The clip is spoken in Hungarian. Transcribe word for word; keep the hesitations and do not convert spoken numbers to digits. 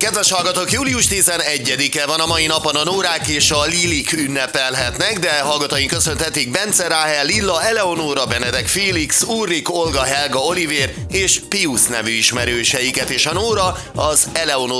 Kedves hallgatók, július tizenegyedike van, a mai napon a Nórák és a Lilik ünnepelhetnek, de hallgatóink köszönhetik Bence, Ráhel, Lilla, Eleonóra, Benedek, Félix, Ulrik, Olga, Helga, Olivér és Piusz nevű ismerőseiket, és a Nóra az Eleonóra